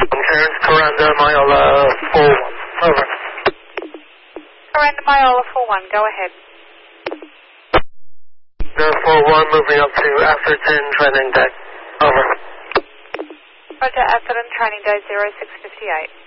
Terrence, Coranda, Myola 41. Over. Coranda, Myola 41, go ahead. The 41 moving up to Atherton training deck. Over. Roger, Atherton training day 0658.